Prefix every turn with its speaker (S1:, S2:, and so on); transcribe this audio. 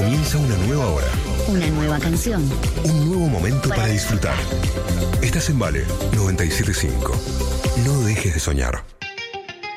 S1: Comienza una nueva hora.
S2: Una nueva canción.
S1: Un nuevo momento para disfrutar. Estás en Vale 97.5. No dejes de soñar.